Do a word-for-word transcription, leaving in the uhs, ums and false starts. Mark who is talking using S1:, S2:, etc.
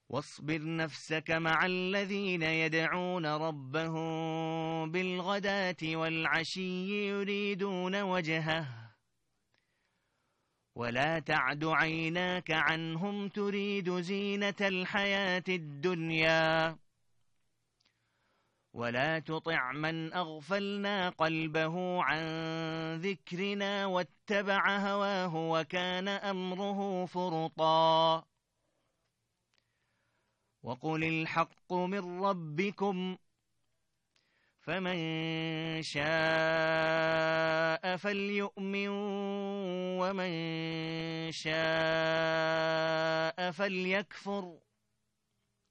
S1: واصبر نفسك مع الذين يدعون ربهم بالغداة والعشي يريدون وجهه ولا تعد عيناك عنهم تريد زينة الحياة الدنيا ولا تطع من أغفلنا قلبه عن ذكرنا واتبع هواه وكان أمره فرطا وقل الحق من ربكم فمن شاء فليؤمن ومن شاء فليكفر